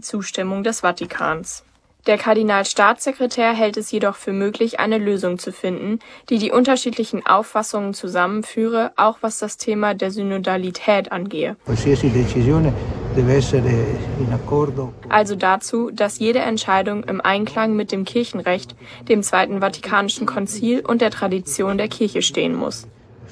die Zustimmung des Vatikans. Der Kardinalstaatssekretär hält es jedoch für möglich, eine Lösung zu finden, die die unterschiedlichen Auffassungen zusammenführe, auch was das Thema der Synodalität angehe. Also dazu, dass jede Entscheidung im Einklang mit dem Kirchenrecht, dem Zweiten Vatikanischen Konzil und der Tradition der Kirche stehen muss.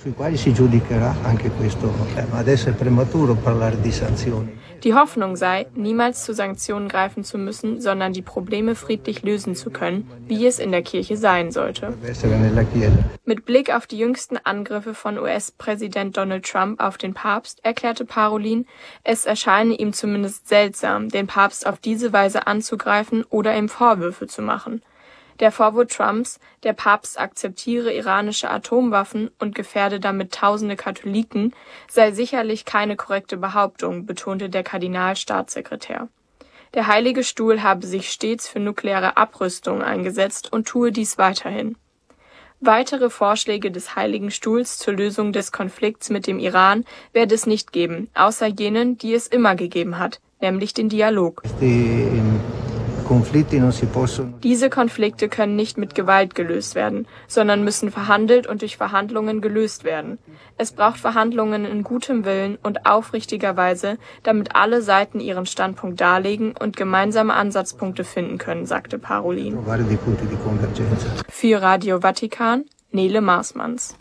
Die Hoffnung sei, niemals zu Sanktionen greifen zu müssen, sondern die Probleme friedlich lösen zu können, wie es in der Kirche sein sollte. Mit Blick auf die jüngsten Angriffe von US-Präsident Donald Trump auf den Papst erklärte Parolin, es erscheine ihm zumindest seltsam, den Papst auf diese Weise anzugreifen oder ihm Vorwürfe zu machen. Der Vorwurf Trumps, der Papst akzeptiere iranische Atomwaffen und gefährde damit tausende Katholiken, sei sicherlich keine korrekte Behauptung, betonte der Kardinalstaatssekretär. Der Heilige Stuhl habe sich stets für nukleare Abrüstung eingesetzt und tue dies weiterhin. Weitere Vorschläge des Heiligen Stuhls zur Lösung des Konflikts mit dem Iran werde es nicht geben, außer jenen, die es immer gegeben hat, nämlich den Dialog. Diese Konflikte können nicht mit Gewalt gelöst werden, sondern müssen verhandelt und durch Verhandlungen gelöst werden. Es braucht Verhandlungen in gutem Willen und aufrichtiger Weise, damit alle Seiten ihren Standpunkt darlegen und gemeinsame Ansatzpunkte finden können, sagte Parolin. Für Radio Vatikan, Nele Maasmanns.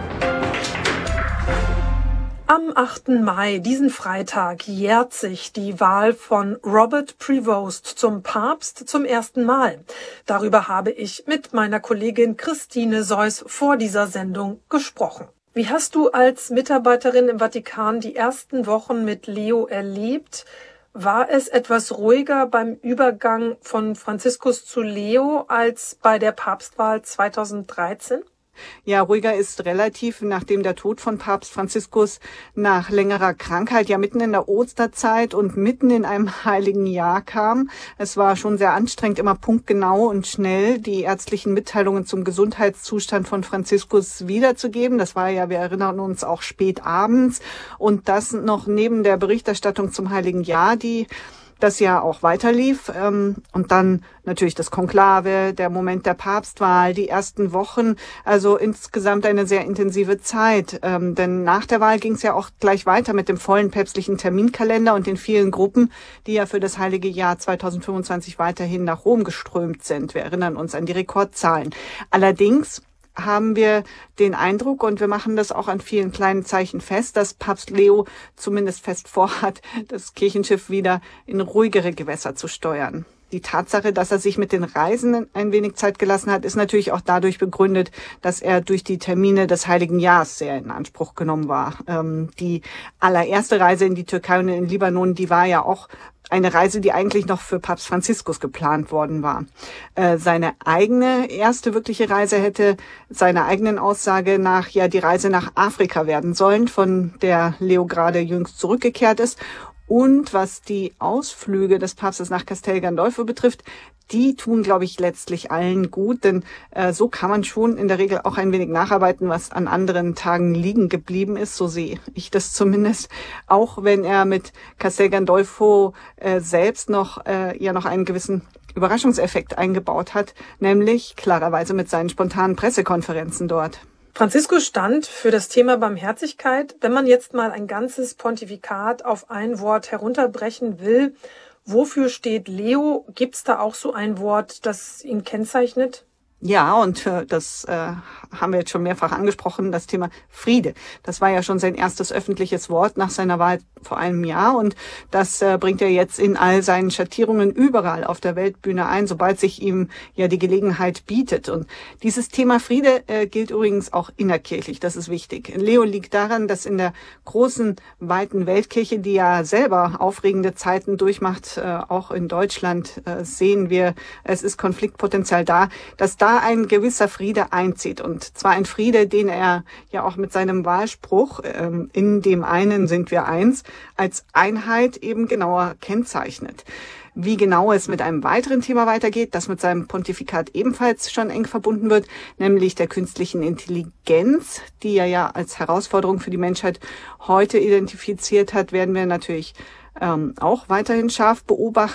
Am 8. Mai, diesen Freitag, jährt sich die Wahl von Robert Prevost zum Papst zum ersten Mal. Darüber habe ich mit meiner Kollegin Christine Seuss vor dieser Sendung gesprochen. Wie hast du als Mitarbeiterin im Vatikan die ersten Wochen mit Leo erlebt? War es etwas ruhiger beim Übergang von Franziskus zu Leo als bei der Papstwahl 2013? Ja, ruhiger ist relativ, nachdem der Tod von Papst Franziskus nach längerer Krankheit ja mitten in der Osterzeit und mitten in einem heiligen Jahr kam. Es war schon sehr anstrengend, immer punktgenau und schnell die ärztlichen Mitteilungen zum Gesundheitszustand von Franziskus wiederzugeben. Das war ja, wir erinnern uns, auch spät abends. Und das noch neben der Berichterstattung zum heiligen Jahr, die das ja auch weiterlief. Und dann natürlich das Konklave, der Moment der Papstwahl, die ersten Wochen. Also insgesamt eine sehr intensive Zeit. Denn nach der Wahl ging es ja auch gleich weiter mit dem vollen päpstlichen Terminkalender und den vielen Gruppen, die ja für das heilige Jahr 2025 weiterhin nach Rom geströmt sind. Wir erinnern uns an die Rekordzahlen. Allerdings haben wir den Eindruck, und wir machen das auch an vielen kleinen Zeichen fest, dass Papst Leo zumindest fest vorhat, das Kirchenschiff wieder in ruhigere Gewässer zu steuern. Die Tatsache, dass er sich mit den Reisen ein wenig Zeit gelassen hat, ist natürlich auch dadurch begründet, dass er durch die Termine des Heiligen Jahres sehr in Anspruch genommen war. Die allererste Reise in die Türkei und in den Libanon, die war ja auch eine Reise, die eigentlich noch für Papst Franziskus geplant worden war. Seine eigene erste wirkliche Reise hätte seiner eigenen Aussage nach ja die Reise nach Afrika werden sollen, von der Leo gerade jüngst zurückgekehrt ist. Und was die Ausflüge des Papstes nach Castel Gandolfo betrifft, die tun, glaube ich, letztlich allen gut, denn so kann man schon in der Regel auch ein wenig nacharbeiten, was an anderen Tagen liegen geblieben ist. So sehe ich das zumindest, auch wenn er mit Castel Gandolfo selbst noch einen gewissen Überraschungseffekt eingebaut hat, nämlich klarerweise mit seinen spontanen Pressekonferenzen dort. Franziskus stand für das Thema Barmherzigkeit. Wenn man jetzt mal ein ganzes Pontifikat auf ein Wort herunterbrechen will, wofür steht Leo? Gibt es da auch so ein Wort, das ihn kennzeichnet? Ja, und das haben wir jetzt schon mehrfach angesprochen, das Thema Friede. Das war ja schon sein erstes öffentliches Wort nach seiner Wahl vor einem Jahr, und das bringt er jetzt in all seinen Schattierungen überall auf der Weltbühne ein, sobald sich ihm ja die Gelegenheit bietet. Und dieses Thema Friede gilt übrigens auch innerkirchlich, das ist wichtig. Leo liegt daran, dass in der großen, weiten Weltkirche, die ja selber aufregende Zeiten durchmacht, auch in Deutschland sehen wir, es ist Konfliktpotenzial da, dass da ein gewisser Friede einzieht, und zwar ein Friede, den er ja auch mit seinem Wahlspruch, in dem einen sind wir eins, als Einheit eben genauer kennzeichnet. Wie genau es mit einem weiteren Thema weitergeht, das mit seinem Pontifikat ebenfalls schon eng verbunden wird, nämlich der künstlichen Intelligenz, die er ja als Herausforderung für die Menschheit heute identifiziert hat, werden wir natürlich auch weiterhin scharf beobachten.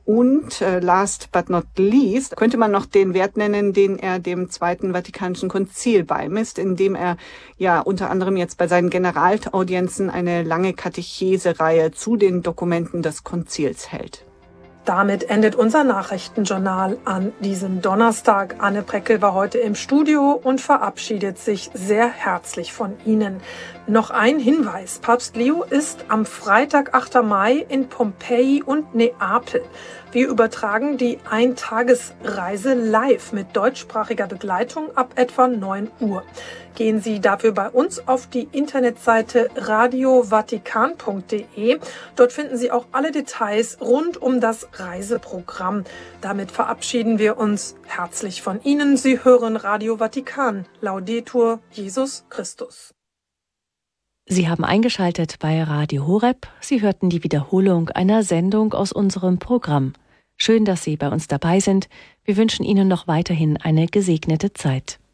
Und last but not least könnte man noch den Wert nennen, den er dem Zweiten Vatikanischen Konzil beimisst, indem er ja unter anderem jetzt bei seinen Generalaudienzen eine lange Katechesereihe zu den Dokumenten des Konzils hält. Damit endet unser Nachrichtenjournal an diesem Donnerstag. Anne Preckel war heute im Studio und verabschiedet sich sehr herzlich von Ihnen. Noch ein Hinweis. Papst Leo ist am Freitag, 8. Mai in Pompeji und Neapel. Wir übertragen die Eintagesreise live mit deutschsprachiger Begleitung ab etwa 9 Uhr. Gehen Sie dafür bei uns auf die Internetseite radiovatikan.de. Dort finden Sie auch alle Details rund um das Reiseprogramm. Damit verabschieden wir uns herzlich von Ihnen. Sie hören Radio Vatikan. Laudetur Jesus Christus. Sie haben eingeschaltet bei Radio Horeb. Sie hörten die Wiederholung einer Sendung aus unserem Programm. Schön, dass Sie bei uns dabei sind. Wir wünschen Ihnen noch weiterhin eine gesegnete Zeit.